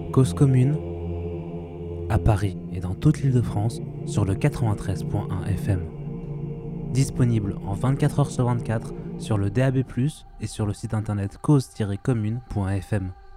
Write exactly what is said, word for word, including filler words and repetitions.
Cause commune, à Paris et dans toute l'Île-de-France, sur le quatre-vingt-treize point un F M. Disponible en vingt-quatre heures sur vingt-quatre sur le D A B plus, et sur le site internet cause tiret commune point F M.